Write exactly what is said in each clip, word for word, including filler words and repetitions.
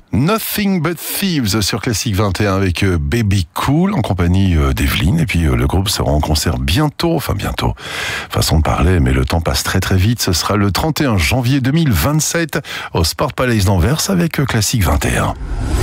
Nothing But Thieves sur Classique vingt et un avec Baby Cool en compagnie d'Evelyne. Et puis le groupe sera en concert bientôt, enfin bientôt, façon de parler, mais le temps passe très très vite. Ce sera le trente et un janvier deux mille vingt-sept au Sport Palace d'Anvers avec Classique vingt et un.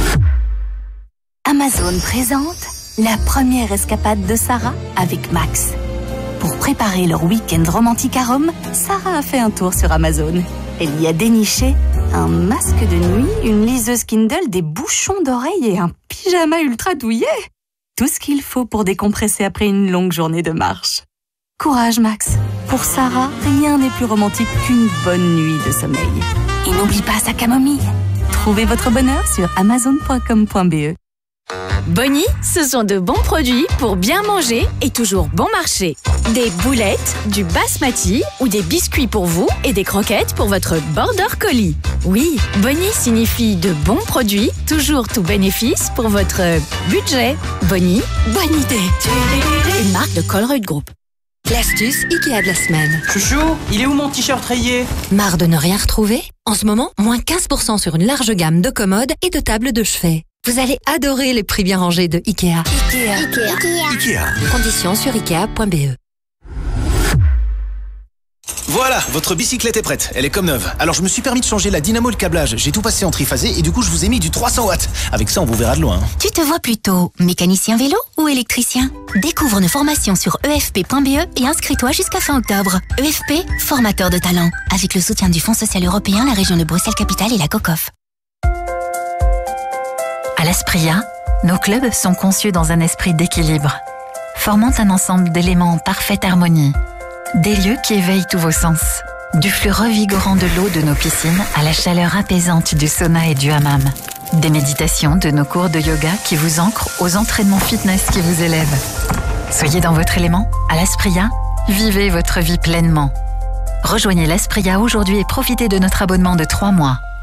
Amazon présente la première escapade de Sarah avec Max. Pour préparer leur week-end romantique à Rome, Sarah a fait un tour sur Amazon. Elle y a déniché un masque de nuit, une liseuse Kindle, des bouchons d'oreilles et un pyjama ultra douillet. Tout ce qu'il faut pour décompresser après une longue journée de marche. Courage Max. Pour Sarah, rien n'est plus romantique qu'une bonne nuit de sommeil. Et n'oublie pas sa camomille. Trouvez votre bonheur sur amazon point com point b e. Bonnie, ce sont de bons produits pour bien manger et toujours bon marché. Des boulettes, du basmati ou des biscuits pour vous et des croquettes pour votre border collie. Oui, Bonnie signifie de bons produits, toujours tout bénéfice pour votre budget. Bonnie, bonne idée. Une marque de Colruyt Group. L'astuce Ikea de la semaine. Chouchou, il est où mon t-shirt rayé? Marre de ne rien retrouver? En ce moment, moins quinze pour cent sur une large gamme de commodes et de tables de chevet. Vous allez adorer les prix bien rangés de Ikea. Ikea. Ikea. Ikea. Conditions sur ikea point b e. Voilà, votre bicyclette est prête, elle est comme neuve. Alors je me suis permis de changer la dynamo et le câblage. J'ai tout passé en triphasé et du coup je vous ai mis du trois cents watts. Avec ça on vous verra de loin. Tu te vois plutôt mécanicien vélo ou électricien? Découvre nos formations sur e f p point b e et inscris-toi jusqu'à fin octobre. E F P, formateur de talent. Avec le soutien du Fonds social européen, la région de Bruxelles-Capitale et la COCOF. À l'Aspria, nos clubs sont conçus dans un esprit d'équilibre, formant un ensemble d'éléments en parfaite harmonie. Des lieux qui éveillent tous vos sens. Du flux revigorant de l'eau de nos piscines à la chaleur apaisante du sauna et du hammam. Des méditations de nos cours de yoga qui vous ancrent aux entraînements fitness qui vous élèvent. Soyez dans votre élément, à l'Aspria, vivez votre vie pleinement. Rejoignez l'Aspria aujourd'hui et profitez de notre abonnement de trois mois.